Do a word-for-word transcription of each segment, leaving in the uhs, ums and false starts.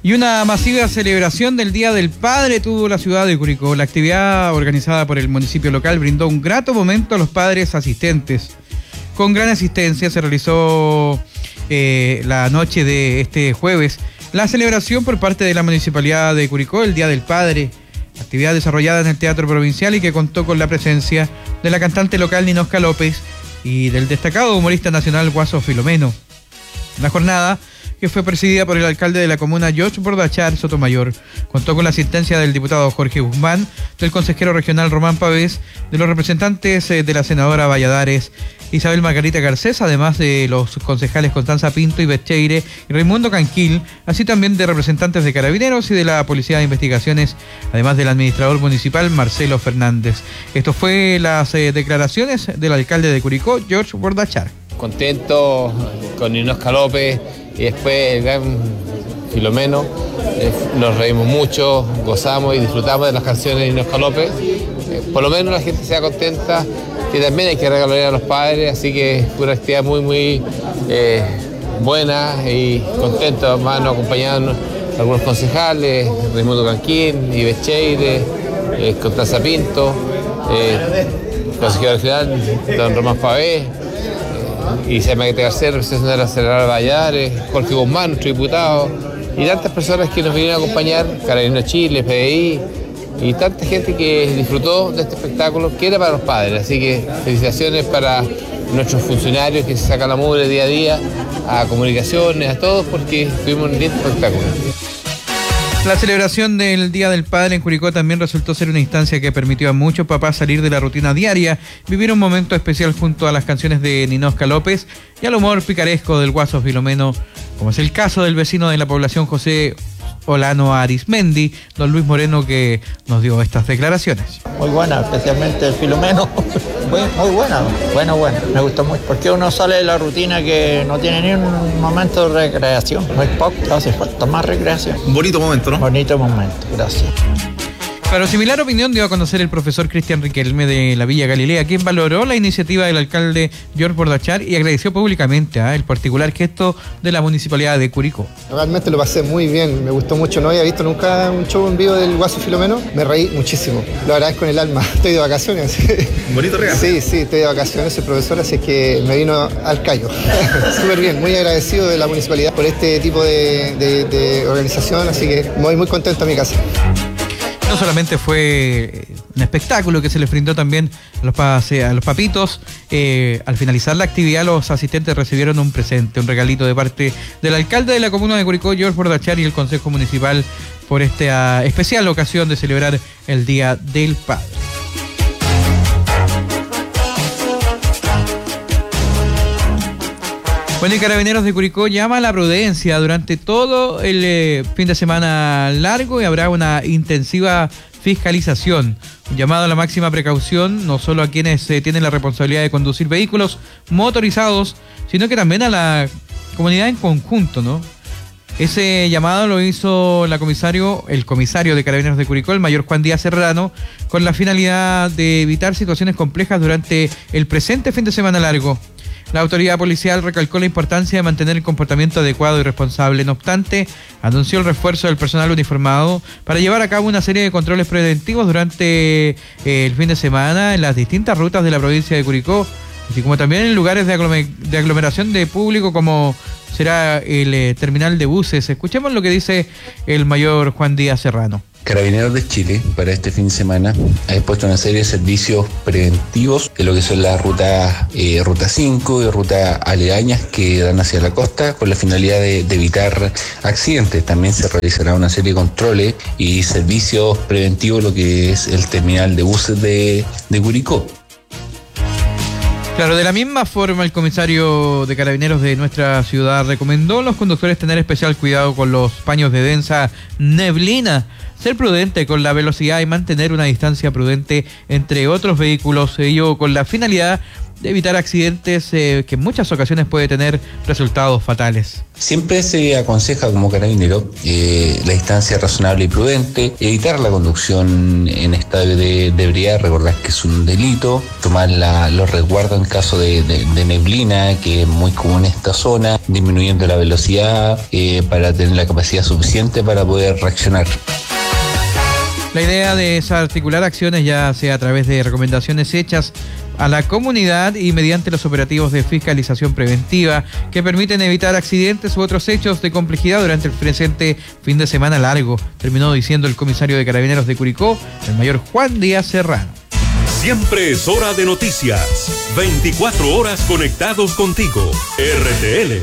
Y una masiva celebración del Día del Padre tuvo la ciudad de Curicó. La actividad organizada por el municipio local brindó un grato momento a los padres asistentes. Con gran asistencia se realizó eh, la noche de este jueves la celebración por parte de la Municipalidad de Curicó, el Día del Padre. Actividad desarrollada en el Teatro Provincial y que contó con la presencia de la cantante local Ninosca López y del destacado humorista nacional Guaso Filomeno. La jornada, que fue presidida por el alcalde de la comuna, George Bordachar Sotomayor, contó con la asistencia del diputado Jorge Guzmán, del consejero regional Román Pavés, de los representantes de la senadora Valladares, Isabel Margarita Garcés, además de los concejales Constanza Pinto y Betcheire y Raimundo Canquil, así también de representantes de Carabineros y de la Policía de Investigaciones, además del administrador municipal Marcelo Fernández. Esto fue las eh, declaraciones del alcalde de Curicó, George Bordachar. Contento con Ninosca López y después el gran Filomeno. Eh, nos reímos mucho, gozamos y disfrutamos de las canciones de Ninosca López. Eh, por lo menos la gente sea contenta, que también hay que regalar a los padres, así que fue una actividad muy, muy eh, buena y contento. Además nos acompañaron algunos concejales, Raimundo Canquín, Ives Cheire, eh, Constanza Pinto, eh, consejero regional, don Román Pavés, y se me García, representación de la senadora Valladares, Jorge Guzmán, nuestro diputado, y tantas personas que nos vinieron a acompañar, Carabineros Chile, P D I, y tanta gente que disfrutó de este espectáculo que era para los padres. Así que felicitaciones para nuestros funcionarios que se sacan la mugre día a día, a comunicaciones, a todos, porque tuvimos un lindo espectáculo. La celebración del Día del Padre en Curicó también resultó ser una instancia que permitió a muchos papás salir de la rutina diaria, vivir un momento especial junto a las canciones de Ninosca López y al humor picaresco del Guaso Filomeno, como es el caso del vecino de la población José Olano Arismendi, don Luis Moreno, que nos dio estas declaraciones. Muy buena, especialmente el Filomeno. Muy, muy buena, bueno, bueno, me gustó mucho. Porque uno sale de la rutina que no tiene ni un momento de recreación. Muy poco, hace falta más recreación. Un bonito momento, ¿no? Bonito momento, gracias. Claro, similar opinión dio a conocer el profesor Cristian Riquelme de la Villa Galilea, quien valoró la iniciativa del alcalde George Bordachar y agradeció públicamente ¿eh? el particular gesto de la Municipalidad de Curicó. Realmente lo pasé muy bien, me gustó mucho, no había visto nunca un show en vivo del Guaso Filomeno, me reí muchísimo, lo agradezco con el alma, estoy de vacaciones. Un bonito regalo. Sí, sí, estoy de vacaciones, el profesor, así que me vino al callo. Súper bien, muy agradecido de la Municipalidad por este tipo de, de, de organización, así que voy muy contento a mi casa. No solamente fue un espectáculo que se les brindó también a los, a los papitos, eh, al finalizar la actividad los asistentes recibieron un presente, un regalito de parte del alcalde de la comuna de Curicó, George Bordachar, y el Consejo Municipal por esta especial ocasión de celebrar el Día del Padre. Bueno, y Carabineros de Curicó llama a la prudencia durante todo el eh, fin de semana largo y habrá una intensiva fiscalización. Un llamado a la máxima precaución, no solo a quienes eh, tienen la responsabilidad de conducir vehículos motorizados, sino que también a la comunidad en conjunto, ¿no? Ese llamado lo hizo la comisario, el comisario de Carabineros de Curicó, el mayor Juan Díaz Serrano, con la finalidad de evitar situaciones complejas durante el presente fin de semana largo. La autoridad policial recalcó la importancia de mantener el comportamiento adecuado y responsable. No obstante, anunció el refuerzo del personal uniformado para llevar a cabo una serie de controles preventivos durante eh, el fin de semana en las distintas rutas de la provincia de Curicó, así como también en lugares de, aglomer- de aglomeración de público como será el eh, terminal de buses. Escuchemos lo que dice el mayor Juan Díaz Serrano. Carabineros de Chile para este fin de semana ha dispuesto una serie de servicios preventivos de lo que son las rutas eh, ruta cinco y rutas aledañas que dan hacia la costa con la finalidad de, de evitar accidentes. También se realizará una serie de controles y servicios preventivos lo que es el terminal de buses de, de Curicó. Claro, de la misma forma el comisario de Carabineros de nuestra ciudad recomendó a los conductores tener especial cuidado con los paños de densa neblina, ser prudente con la velocidad y mantener una distancia prudente entre otros vehículos, ello con la finalidad de evitar accidentes eh, que en muchas ocasiones puede tener resultados fatales. Siempre se aconseja como carabinero eh, la distancia razonable y prudente, evitar la conducción en estado de, de ebriedad, recordar que es un delito, tomar la, los resguardos en caso de, de, de neblina, que es muy común en esta zona, disminuyendo la velocidad eh, para tener la capacidad suficiente para poder reaccionar. La idea de desarticular acciones, ya sea a través de recomendaciones hechas a la comunidad y mediante los operativos de fiscalización preventiva que permiten evitar accidentes u otros hechos de complejidad durante el presente fin de semana largo, terminó diciendo el comisario de Carabineros de Curicó, el mayor Juan Díaz Serrano. Siempre es hora de noticias. veinticuatro horas conectados contigo. R T L.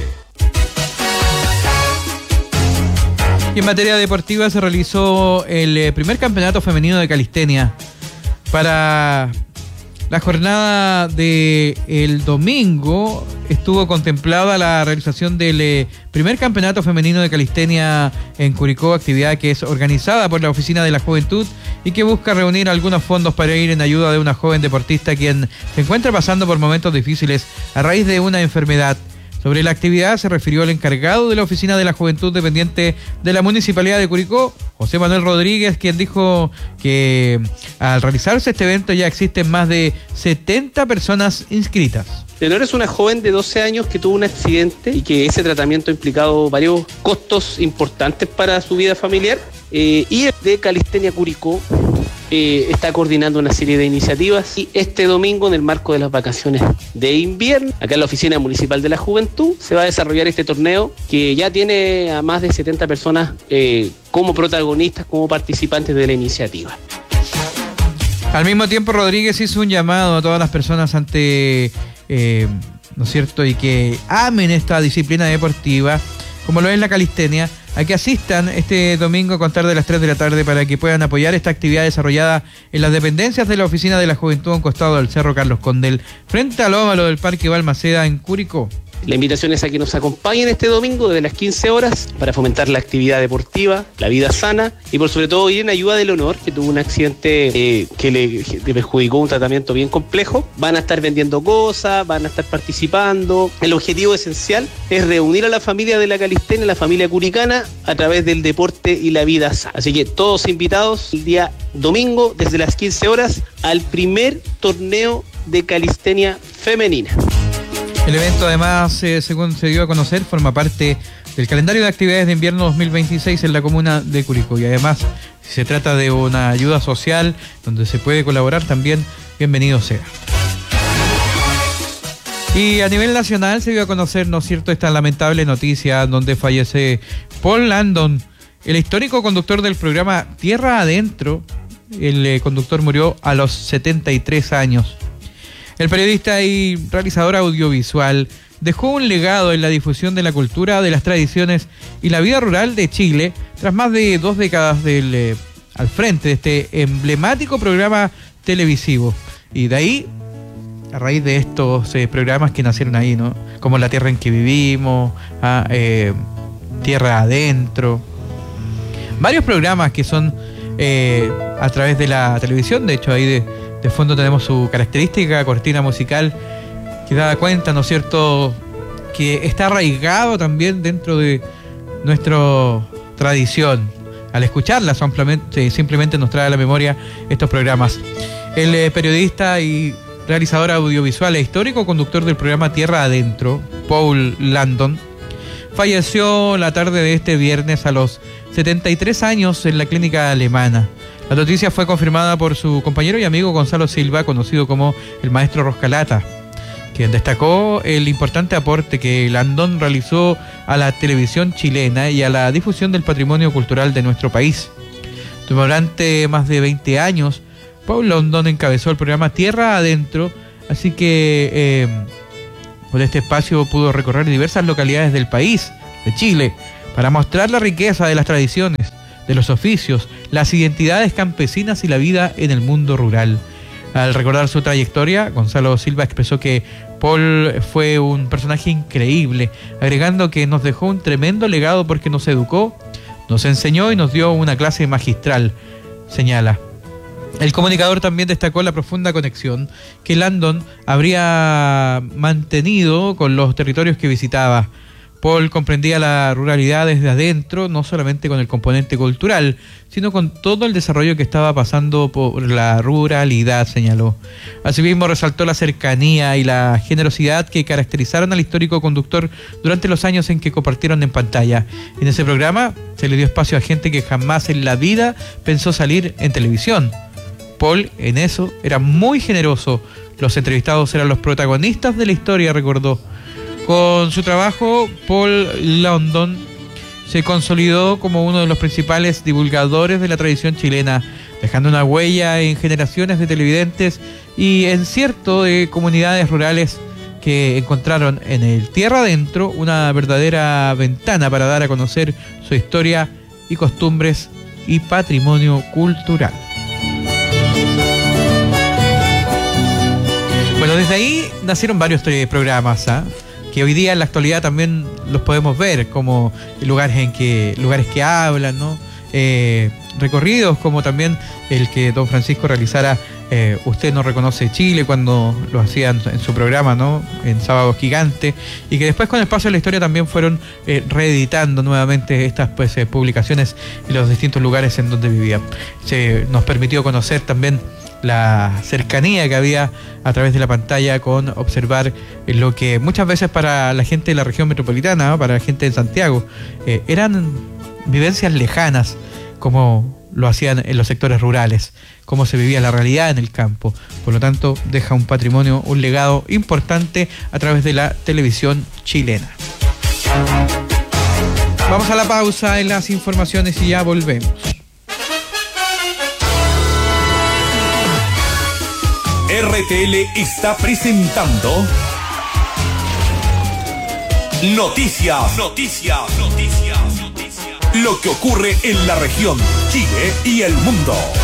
Y en materia deportiva se realizó el primer campeonato femenino de calistenia. Para la jornada del domingo estuvo contemplada la realización del primer campeonato femenino de calistenia en Curicó, actividad que es organizada por la Oficina de la Juventud y que busca reunir algunos fondos para ir en ayuda de una joven deportista quien se encuentra pasando por momentos difíciles a raíz de una enfermedad. Sobre la actividad se refirió el encargado de la Oficina de la Juventud dependiente de la Municipalidad de Curicó, José Manuel Rodríguez, quien dijo que al realizarse este evento ya existen más de setenta personas inscritas. Leonor es una joven de doce años que tuvo un accidente y que ese tratamiento ha implicado varios costos importantes para su vida familiar. Eh, y de Calistenia Curicó eh, está coordinando una serie de iniciativas y este domingo, en el marco de las vacaciones de invierno, acá en la Oficina Municipal de la Juventud, se va a desarrollar este torneo que ya tiene a más de setenta personas eh, como protagonistas, como participantes de la iniciativa. Al mismo tiempo, Rodríguez hizo un llamado a todas las personas ante, eh, ¿no es cierto?, y que amen esta disciplina deportiva, como lo es la calistenia, a que asistan este domingo a contar de las tres de la tarde para que puedan apoyar esta actividad desarrollada en las dependencias de la Oficina de la Juventud a un costado del Cerro Carlos Condel, frente al óvalo del Parque Balmaceda en Curicó. La invitación es a que nos acompañen este domingo desde las quince horas para fomentar la actividad deportiva, la vida sana y por sobre todo ir en ayuda de Leonor, que tuvo un accidente eh, que le, le perjudicó un tratamiento bien complejo. Van a estar vendiendo cosas, van a estar participando. El objetivo esencial es reunir a la familia de la calistenia, la familia curicana, a través del deporte y la vida sana. Así que todos invitados el día domingo desde las quince horas al primer torneo de calistenia femenina. El evento, además, eh, según se dio a conocer, forma parte del calendario de actividades de invierno dos mil veintiséis en la comuna de Curicó. Y además, si se trata de una ayuda social donde se puede colaborar también, bienvenido sea. Y a nivel nacional se dio a conocer, ¿no es cierto?, esta lamentable noticia donde fallece Paul Landon, el histórico conductor del programa Tierra Adentro. El eh, conductor murió a los setenta y tres años. El periodista y realizador audiovisual dejó un legado en la difusión de la cultura, de las tradiciones y la vida rural de Chile, tras más de dos décadas del, eh, al frente de este emblemático programa televisivo. Y de ahí, a raíz de estos eh, programas que nacieron ahí, ¿no?, como La Tierra en que Vivimos, a, eh, Tierra Adentro, varios programas que son eh, a través de la televisión. De hecho, ahí de De fondo tenemos su característica cortina musical que da cuenta, ¿no es cierto?, que está arraigado también dentro de nuestra tradición. Al escucharla simplemente, simplemente nos trae a la memoria estos programas. El eh, periodista y realizador audiovisual e histórico conductor del programa Tierra Adentro, Paul Landon, falleció la tarde de este viernes a los setenta y tres años en la clínica alemana. La noticia fue confirmada por su compañero y amigo Gonzalo Silva, conocido como el Maestro Roscalata, quien destacó el importante aporte que Landon realizó a la televisión chilena y a la difusión del patrimonio cultural de nuestro país. Durante más de veinte años, Paul Landon encabezó el programa Tierra Adentro, así que eh, por este espacio pudo recorrer diversas localidades del país, de Chile, para mostrar la riqueza de las tradiciones, de los oficios, las identidades campesinas y la vida en el mundo rural. Al recordar su trayectoria, Gonzalo Silva expresó que Paul fue un personaje increíble, agregando que nos dejó un tremendo legado porque nos educó, nos enseñó y nos dio una clase magistral, señala. El comunicador también destacó la profunda conexión que Landon habría mantenido con los territorios que visitaba. Paul comprendía la ruralidad desde adentro, no solamente con el componente cultural, sino con todo el desarrollo que estaba pasando por la ruralidad, señaló. Asimismo, resaltó la cercanía y la generosidad que caracterizaron al histórico conductor durante los años en que compartieron en pantalla. En ese programa se le dio espacio a gente que jamás en la vida pensó salir en televisión. Paul, en eso, era muy generoso. Los entrevistados eran los protagonistas de la historia, recordó. Con su trabajo, Paul Landon se consolidó como uno de los principales divulgadores de la tradición chilena, dejando una huella en generaciones de televidentes y en cierto de comunidades rurales que encontraron en el Tierra Adentro una verdadera ventana para dar a conocer su historia y costumbres y patrimonio cultural. Bueno, desde ahí nacieron varios programas, ¿ah? ¿eh? que hoy día en la actualidad también los podemos ver, como lugares en que lugares que hablan, ¿no? Eh, recorridos como también el que don Francisco realizara, eh, Usted no reconoce Chile, cuando lo hacían en su programa, ¿no? En Sábado Gigante, y que después con el paso de la historia también fueron eh, reeditando nuevamente estas pues, eh, publicaciones en los distintos lugares en donde vivían. Se nos permitió conocer también la cercanía que había a través de la pantalla con observar lo que muchas veces para la gente de la región metropolitana, ¿no? para la gente de Santiago, eh, eran vivencias lejanas, como lo hacían en los sectores rurales, cómo se vivía la realidad en el campo. Por lo tanto, deja un patrimonio, un legado importante a través de la televisión chilena. Vamos a la pausa en las informaciones y ya volvemos. R T L está presentando Noticias, Noticias, Noticias, Noticias. Lo que ocurre en la región, Chile y el mundo.